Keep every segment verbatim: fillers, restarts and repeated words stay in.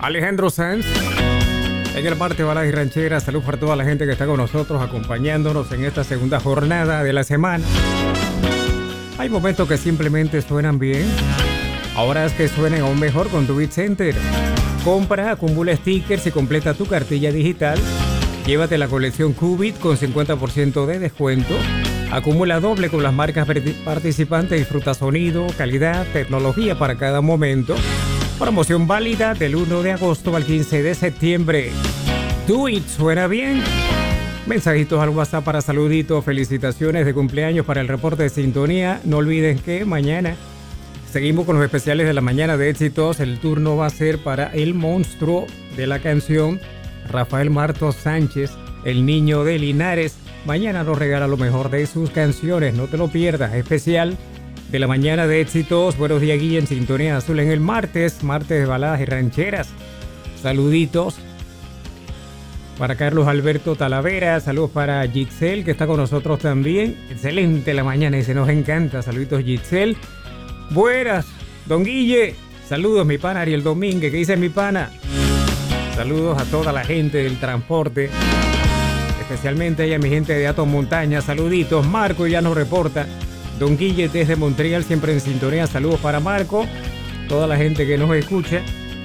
Alejandro Sanz. En el parte Baladas y Rancheras, salud para toda la gente que está con nosotros, acompañándonos en esta segunda jornada de la semana. Hay momentos que simplemente suenan bien. Ahora es que suenen aún mejor con tu Beat Center. Compra, acumula stickers y completa tu cartilla digital. Llévate la colección Qubit con cincuenta por ciento de descuento. Acumula doble con las marcas participantes. Disfruta sonido, calidad, tecnología para cada momento. Promoción válida del uno de agosto al quince de septiembre. Do It, ¿suena bien? Mensajitos al WhatsApp para saluditos, felicitaciones de cumpleaños para el reporte de sintonía. No olviden que mañana seguimos con los especiales de la mañana de éxitos. El turno va a ser para el monstruo de la canción, Rafael Martos Sánchez, el niño de Linares. Mañana nos regala lo mejor de sus canciones, no te lo pierdas. Especial de la mañana de éxitos. Buenos días, Guille, en Sintonía Azul en el martes, martes de baladas y rancheras. Saluditos para Carlos Alberto Talavera, saludos para Giselle, que está con nosotros también. Excelente la mañana y se nos encanta. Saluditos, Giselle. Buenas, don Guille. Saludos, mi pana Ariel Domínguez. ¿Qué dice mi pana? Saludos a toda la gente del transporte, especialmente a ella, mi gente de Atos Montaña. Saluditos. Marco ya nos reporta. Don Guille desde Montreal, siempre en sintonía. Saludos para Marco, toda la gente que nos escucha.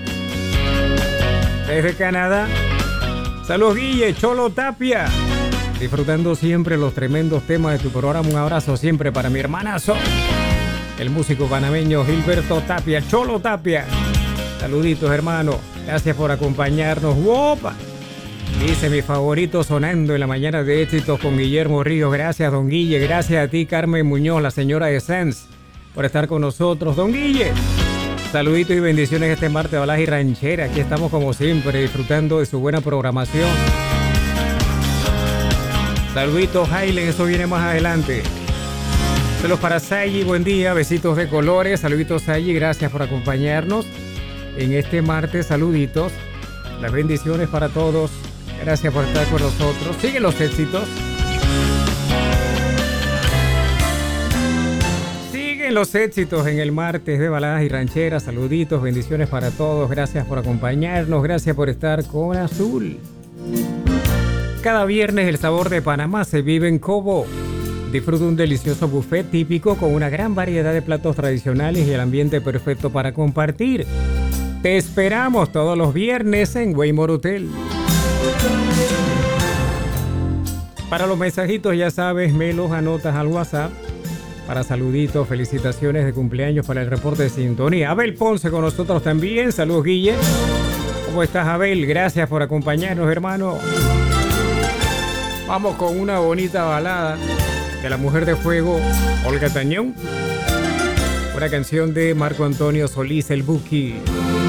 Desde Canadá, saludos Guille, Cholo Tapia. Disfrutando siempre los tremendos temas de tu programa. Un abrazo siempre para mi hermanazo, el músico panameño Gilberto Tapia, Cholo Tapia. Saluditos, hermano. Gracias por acompañarnos. ¡Wopa! Dice mi favorito sonando en la mañana de éxitos con Guillermo Ríos. Gracias, don Guille. Gracias a ti, Carmen Muñoz, la señora de Sanz, por estar con nosotros. Don Guille, saluditos y bendiciones este martes de Baladas y Ranchera. Aquí estamos como siempre disfrutando de su buena programación. Saluditos, Hailen, eso viene más adelante. Saludos para Sayi, buen día, besitos de colores. Saluditos, Sayi, gracias por acompañarnos en este martes. Saluditos, las bendiciones para todos. Gracias por estar con nosotros. Siguen los éxitos. Siguen los éxitos en el martes de Baladas y Rancheras. Saluditos, bendiciones para todos. Gracias por acompañarnos. Gracias por estar con Azul. Cada viernes el sabor de Panamá se vive en Cobo. Disfruta un delicioso buffet típico con una gran variedad de platos tradicionales y el ambiente perfecto para compartir. Te esperamos todos los viernes en Waymore Hotel. Para los mensajitos, ya sabes, me los anotas al WhatsApp. Para saluditos, felicitaciones de cumpleaños para el reporte de sintonía. Abel Ponce con nosotros también. Saludos, Guille. ¿Cómo estás, Abel? Gracias por acompañarnos, hermano. Vamos con una bonita balada de la Mujer de Fuego, Olga Tañón. Una canción de Marco Antonio Solís, el Buki.